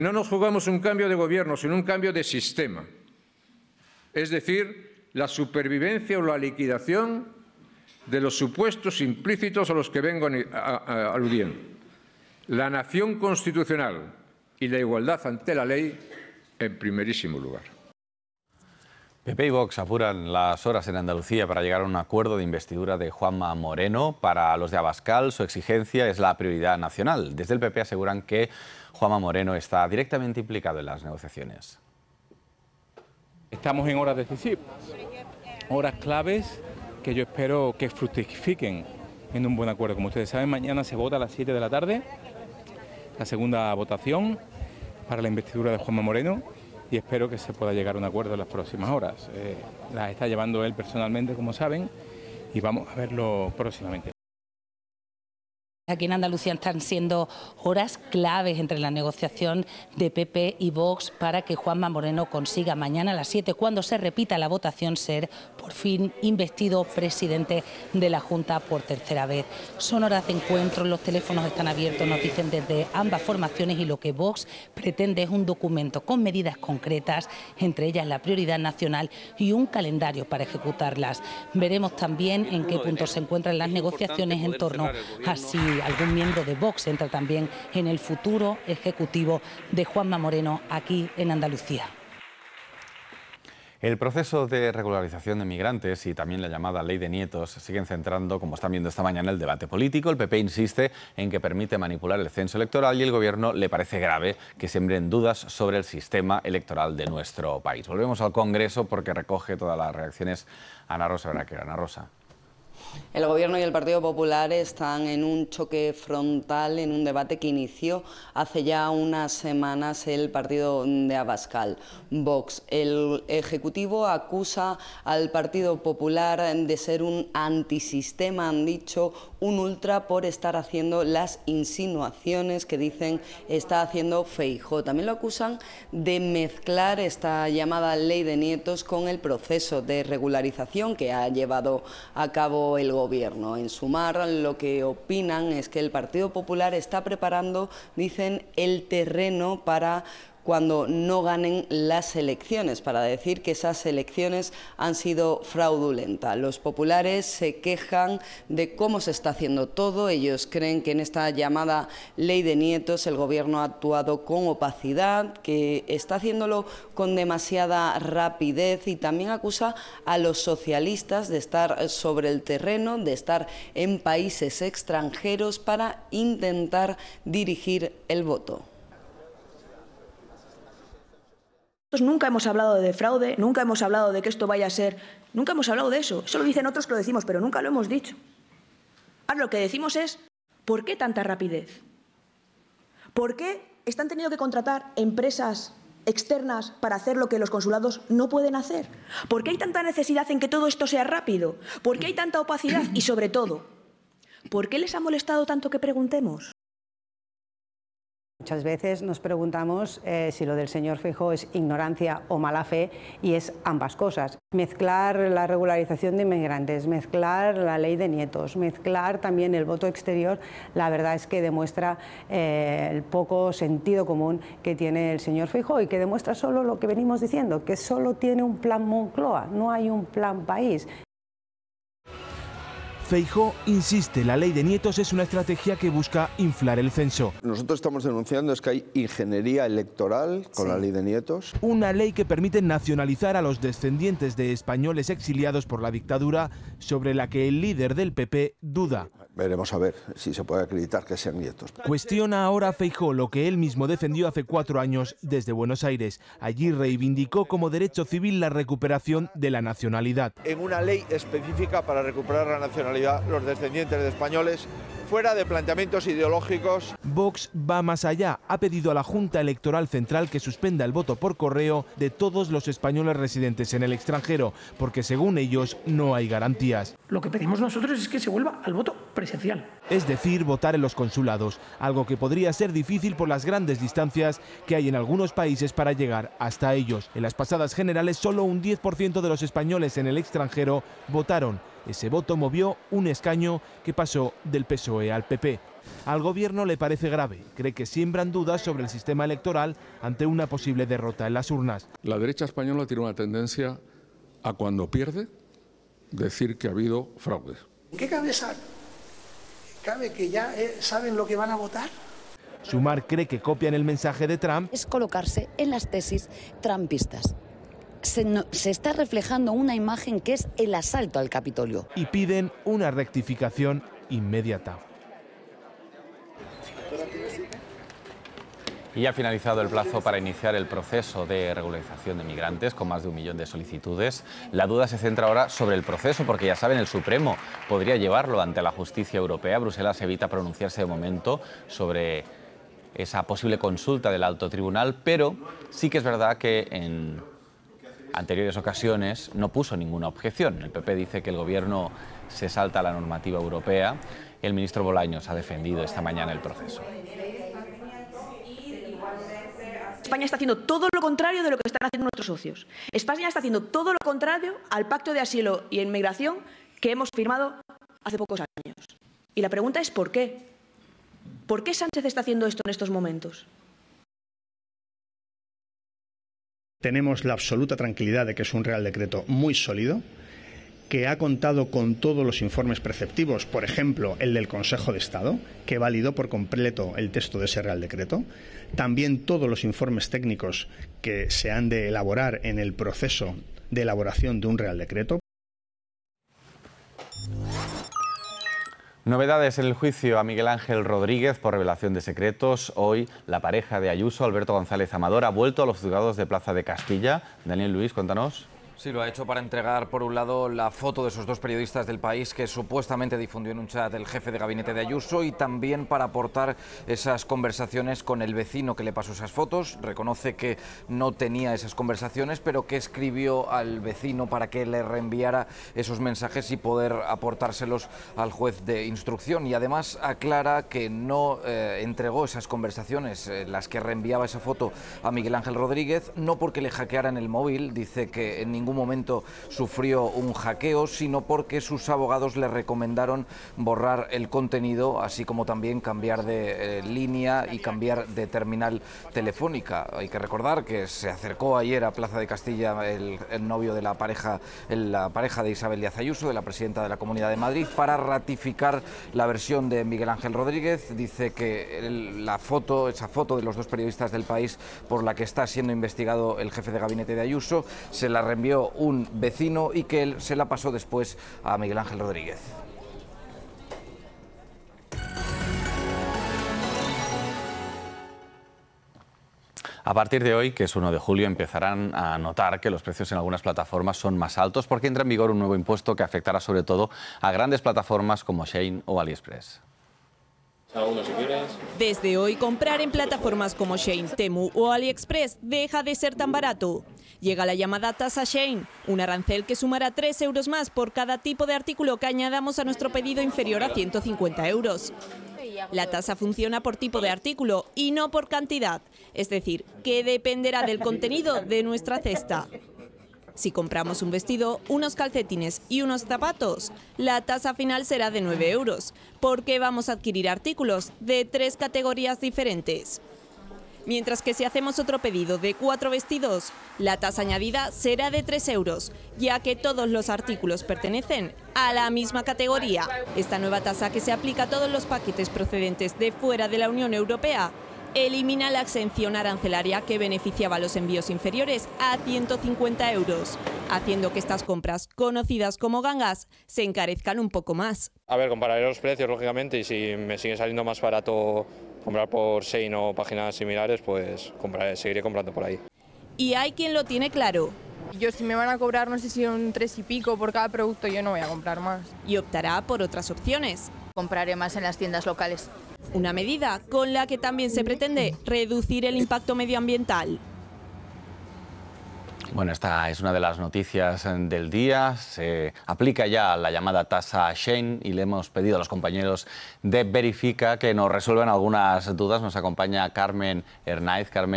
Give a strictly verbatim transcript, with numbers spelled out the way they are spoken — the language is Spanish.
No nos jugamos un cambio de gobierno, sino un cambio de sistema. Es decir, la supervivencia o la liquidación de los supuestos implícitos a los que vengo aludiendo. La nación constitucional y la igualdad ante la ley en primerísimo lugar. P P y Vox apuran las horas en Andalucía para llegar a un acuerdo de investidura de Juanma Moreno. Para los de Abascal, su exigencia es la prioridad nacional. Desde el P P aseguran que Juanma Moreno está directamente implicado en las negociaciones. Estamos en horas decisivas, horas claves que yo espero que fructifiquen en un buen acuerdo. Como ustedes saben, mañana se vota a las siete de la tarde, la segunda votación para la investidura de Juanma Moreno, y espero que se pueda llegar a un acuerdo en las próximas horas. Eh, las está llevando él personalmente, como saben, y vamos a verlo próximamente. Aquí en Andalucía están siendo horas claves entre la negociación de P P y Vox para que Juanma Moreno consiga mañana a las siete, cuando se repita la votación, ser por fin investido presidente de la Junta por tercera vez. Son horas de encuentro, los teléfonos están abiertos, nos dicen desde ambas formaciones, y lo que Vox pretende es un documento con medidas concretas, entre ellas la prioridad nacional y un calendario para ejecutarlas. Veremos también en qué punto se encuentran las negociaciones en torno a si algún miembro de Vox entra también en el futuro ejecutivo de Juanma Moreno aquí en Andalucía. El proceso de regularización de migrantes y también la llamada ley de nietos siguen centrando, como están viendo esta mañana, el debate político. El P P insiste en que permite manipular el censo electoral y el Gobierno le parece grave que sembren dudas sobre el sistema electoral de nuestro país. Volvemos al Congreso porque recoge todas las reacciones Ana Rosa Braquer. Ana Rosa. El Gobierno y el Partido Popular están en un choque frontal, en un debate que inició hace ya unas semanas el partido de Abascal, Vox. El Ejecutivo acusa al Partido Popular de ser un antisistema, han dicho, un ultra, por estar haciendo las insinuaciones que dicen está haciendo Feijóo. También lo acusan de mezclar esta llamada ley de nietos con el proceso de regularización que ha llevado a cabo el Gobierno. En Sumar, lo que opinan es que el Partido Popular está preparando, dicen, el terreno para cuando no ganen las elecciones, para decir que esas elecciones han sido fraudulentas. Los populares se quejan de cómo se está haciendo todo. Ellos creen que en esta llamada ley de nietos el Gobierno ha actuado con opacidad, que está haciéndolo con demasiada rapidez, y también acusa a los socialistas de estar sobre el terreno, de estar en países extranjeros para intentar dirigir el voto. Nunca hemos hablado de fraude, nunca hemos hablado de que esto vaya a ser... Nunca hemos hablado de eso. Eso lo dicen otros que lo decimos, pero nunca lo hemos dicho. Ahora lo que decimos es, ¿por qué tanta rapidez? ¿Por qué están teniendo que contratar empresas externas para hacer lo que los consulados no pueden hacer? ¿Por qué hay tanta necesidad en que todo esto sea rápido? ¿Por qué hay tanta opacidad? Y sobre todo, ¿por qué les ha molestado tanto que preguntemos? Muchas veces nos preguntamos eh, si lo del señor Feijóo es ignorancia o mala fe, y es ambas cosas. Mezclar la regularización de inmigrantes, mezclar la ley de nietos, mezclar también el voto exterior, la verdad es que demuestra eh, el poco sentido común que tiene el señor Feijóo, y que demuestra solo lo que venimos diciendo, que solo tiene un plan Moncloa, no hay un plan país. Feijóo insiste, la ley de nietos es una estrategia que busca inflar el censo. Nosotros estamos denunciando es que hay ingeniería electoral con sí. la ley de nietos. Una ley que permite nacionalizar a los descendientes de españoles exiliados por la dictadura, sobre la que el líder del P P duda. Veremos a ver si se puede acreditar que sean nietos. Cuestiona ahora a Feijóo lo que él mismo defendió hace cuatro años desde Buenos Aires. Allí reivindicó como derecho civil la recuperación de la nacionalidad. En una ley específica para recuperar la nacionalidad los descendientes de españoles, fuera de planteamientos ideológicos. Vox va más allá. Ha pedido a la Junta Electoral Central que suspenda el voto por correo de todos los españoles residentes en el extranjero, porque según ellos no hay garantías. Lo que pedimos nosotros es que se vuelva al voto presencial. presencial. Es decir, votar en los consulados, algo que podría ser difícil por las grandes distancias que hay en algunos países para llegar hasta ellos. En las pasadas generales, solo un diez por ciento de los españoles en el extranjero votaron. Ese voto movió un escaño que pasó del P S O E al P P. Al gobierno le parece grave, cree que siembran dudas sobre el sistema electoral ante una posible derrota en las urnas. La derecha española tiene una tendencia a, cuando pierde, decir que ha habido fraude. ¿En qué cabeza cabe que ya eh, saben lo que van a votar? Sumar cree que copian el mensaje de Trump. Es colocarse en las tesis trumpistas. Se, no, se está reflejando una imagen que es el asalto al Capitolio. Y piden una rectificación inmediata. Y ha finalizado el plazo para iniciar el proceso de regularización de migrantes con más de un millón de solicitudes. La duda se centra ahora sobre el proceso porque, ya saben, el Supremo podría llevarlo ante la justicia europea. Bruselas evita pronunciarse de momento sobre esa posible consulta del alto tribunal, pero sí que es verdad que en anteriores ocasiones no puso ninguna objeción. El P P dice que el gobierno se salta la normativa europea. El ministro Bolaños ha defendido esta mañana el proceso. España está haciendo todo lo contrario de lo que están haciendo nuestros socios. España está haciendo todo lo contrario al Pacto de Asilo y Inmigración que hemos firmado hace pocos años. Y la pregunta es ¿por qué? ¿Por qué Sánchez está haciendo esto en estos momentos? Tenemos la absoluta tranquilidad de que es un Real Decreto muy sólido, que ha contado con todos los informes preceptivos, por ejemplo, el del Consejo de Estado, que validó por completo el texto de ese Real Decreto, también todos los informes técnicos que se han de elaborar en el proceso de elaboración de un Real Decreto. Novedades en el juicio a Miguel Ángel Rodríguez por revelación de secretos. Hoy la pareja de Ayuso, Alberto González Amador, ha vuelto a los juzgados de Plaza de Castilla. Daniel Luis, cuéntanos. Sí, lo ha hecho para entregar, por un lado, la foto de esos dos periodistas del País que supuestamente difundió en un chat el jefe de gabinete de Ayuso, y también para aportar esas conversaciones con el vecino que le pasó esas fotos. Reconoce que no tenía esas conversaciones, pero que escribió al vecino para que le reenviara esos mensajes y poder aportárselos al juez de instrucción. Y además aclara que no eh, entregó esas conversaciones, eh, las que reenviaba esa foto a Miguel Ángel Rodríguez, no porque le hackearan el móvil. Dice que en ningún momento sufrió un hackeo, sino porque sus abogados le recomendaron borrar el contenido, así como también cambiar de eh, línea y cambiar de terminal telefónica. Hay que recordar que se acercó ayer a Plaza de Castilla el, el novio de la pareja, la pareja de Isabel Díaz Ayuso, de la presidenta de la Comunidad de Madrid, para ratificar la versión de Miguel Ángel Rodríguez. Dice que el, la foto, esa foto de los dos periodistas del País por la que está siendo investigado el jefe de gabinete de Ayuso, se la reenvió un vecino y que él se la pasó después a Miguel Ángel Rodríguez. A partir de hoy, que es uno de julio, empezarán a notar que los precios en algunas plataformas son más altos porque entra en vigor un nuevo impuesto que afectará sobre todo a grandes plataformas como Shein o AliExpress. Desde hoy, comprar en plataformas como Shein, Temu o AliExpress deja de ser tan barato. Llega la llamada tasa Shein, un arancel que sumará tres euros más por cada tipo de artículo que añadamos a nuestro pedido inferior a ciento cincuenta euros. La tasa funciona por tipo de artículo y no por cantidad, es decir, que dependerá del contenido de nuestra cesta. Si compramos un vestido, unos calcetines y unos zapatos, la tasa final será de nueve euros, porque vamos a adquirir artículos de tres categorías diferentes. Mientras que si hacemos otro pedido de cuatro vestidos, la tasa añadida será de tres euros, ya que todos los artículos pertenecen a la misma categoría. Esta nueva tasa, que se aplica a todos los paquetes procedentes de fuera de la Unión Europea, elimina la exención arancelaria que beneficiaba a los envíos inferiores a ciento cincuenta euros, haciendo que estas compras, conocidas como gangas, se encarezcan un poco más. A ver, compararé los precios, lógicamente, y si me sigue saliendo más barato comprar por Shein o páginas similares, pues compraré, seguiré comprando por ahí. Y hay quien lo tiene claro. Yo, si me van a cobrar, no sé si un tres y pico por cada producto, yo no voy a comprar más. Y optará por otras opciones. Compraré más en las tiendas locales. Una medida con la que también se pretende reducir el impacto medioambiental. Bueno. Bueno, esta es una de las noticias del día. Se aplica ya la llamada tasa Shein y le hemos pedido a los compañeros de Verifica que nos resuelvan algunas dudas. Nos acompaña Carmen Hernáiz. Carmen,